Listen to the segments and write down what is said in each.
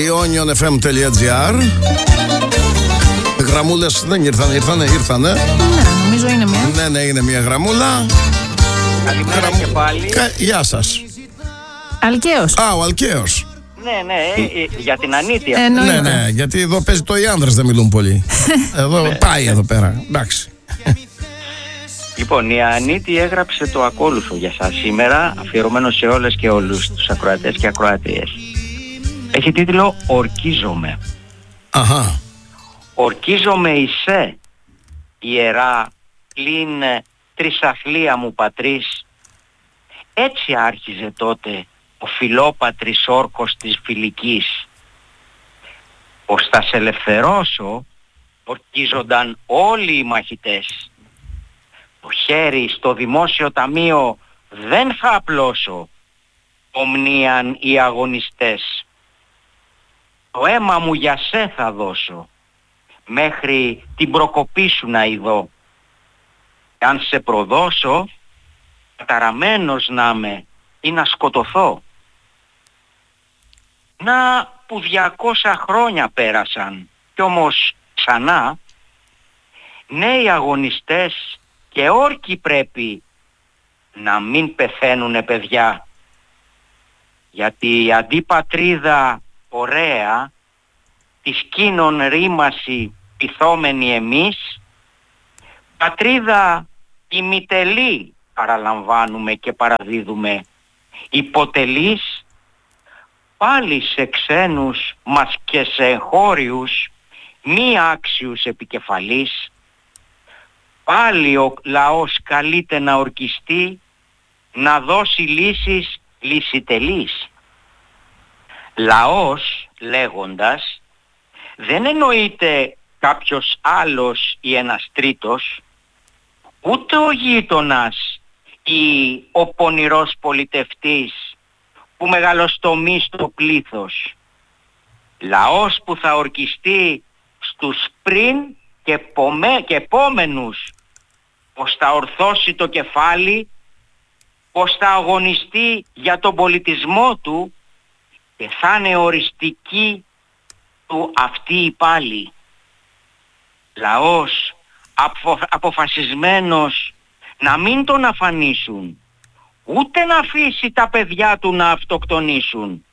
ionianfm.gr. Γραμμούλες δεν ήρθανε. Ναι, νομίζω είναι μία. Ναι, είναι μία γραμμούλα. Καλημέρα και πάλι. Γεια σας. Αλκαίος. Ο Αλκαίος. Ναι, για την Ανίτη. Ναι, γιατί εδώ παίζει το οι άνδρες δεν μιλούν πολύ. Εδώ πάει εδώ πέρα. Εντάξει. Λοιπόν, η Ανίτη έγραψε το ακόλουθο για σας σήμερα, αφιερωμένο σε όλες και όλους τους ακροατές και ακροατίες. Έχει τίτλο «Ορκίζομαι». Αχα. «Ορκίζομαι εισέ, ιερά, πλην τρισαθλία μου πατρίς». Έτσι άρχιζε τότε ο φιλόπατρης όρκος της Φιλικής. Πως θα σε ελευθερώσω, ορκίζονταν όλοι οι μαχητές. Το χέρι στο δημόσιο ταμείο δεν θα απλώσω, ομνίαν οι αγωνιστές. Το αίμα μου για σε θα δώσω, μέχρι την προκοπή σου να ειδώ. Αν σε προδώσω, καταραμένος να με ή να σκοτωθώ. Να που 200 χρόνια πέρασαν, κι όμως ξανά, νέοι αγωνιστές και όρκοι πρέπει να μην πεθαίνουνε παιδιά. Γιατί η αντίπατρίδα ωραία, της κείνων ρήμαση πειθόμενοι εμείς, πατρίδα ημιτελή παραλαμβάνουμε και παραδίδουμε, υποτελείς πάλι σε ξένους μας και σε εγχώριους μη άξιους επικεφαλής. Πάλι ο λαός καλείται να ορκιστεί, να δώσει λύσεις λυσιτελείς. Λαός, λέγοντας, δεν εννοείται κάποιος άλλος ή ένας τρίτος, ούτε ο γείτονας ή ο πονηρός πολιτευτής που μεγαλοστομεί στο πλήθος. Λαός που θα ορκιστεί στους πριν και επόμενους, πως θα ορθώσει το κεφάλι, πως θα αγωνιστεί για τον πολιτισμό του και θα είναι οριστική του αυτή η πάλι. Λαός αποφασισμένος να μην τον αφανίσουν, ούτε να αφήσει τα παιδιά του να αυτοκτονήσουν.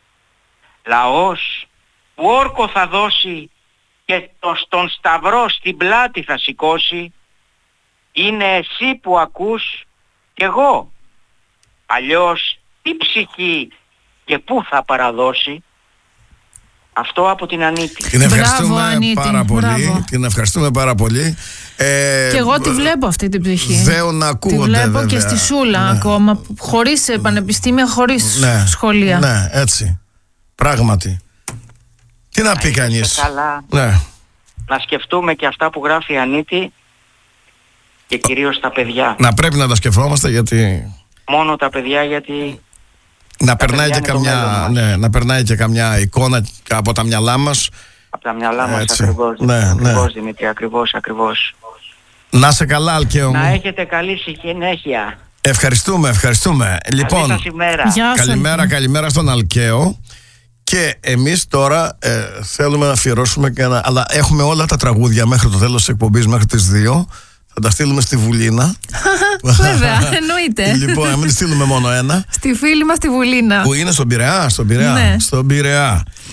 Λαός που όρκο θα δώσει και στον σταυρό στην πλάτη θα σηκώσει, είναι εσύ που ακούς κι εγώ. Αλλιώς τι ψυχή και πού θα παραδώσει. Αυτό από την Ανίτη. Την ευχαριστούμε πάρα πολύ. Μπράβο. Την ευχαριστούμε πάρα πολύ. Και εγώ τη βλέπω αυτή την ψυχή. Δέον ακούγονται. Τη βλέπω βέβαια. και στη Σούλα ακόμα, χωρίς πανεπιστήμια, χωρίς σχολεία. Ναι, έτσι. Πράγματι. Τι να πει κανείς. Καλά. Ναι. Να σκεφτούμε και αυτά που γράφει η Ανίτη και κυρίως τα παιδιά. Να πρέπει να τα σκεφτόμαστε γιατί... Μόνο τα παιδιά, γιατί... Να περνάει και καμιά εικόνα από τα μυαλά μας. Από τα μυαλά μας, έτσι. Ακριβώς. Ακριβώς, Δημήτρη, ακριβώς. Να είσαι καλά, Αλκαίο μου. Να έχετε καλή συνέχεια. Ευχαριστούμε. Λοιπόν, καλή σας ημέρα. Γεια σου. καλημέρα στον Αλκαίο. Και εμείς τώρα θέλουμε να αφιερώσουμε αλλά έχουμε όλα τα τραγούδια μέχρι το τέλος της εκπομπής, μέχρι τις 2. Θα τα στείλουμε στη Βουλίνα. Βέβαια, εννοείται. Λοιπόν, να μην στείλουμε μόνο ένα. Στη φίλη μας τη Βουλίνα. Που είναι στον Πειραιά. Ναι. Στον Πειραιά.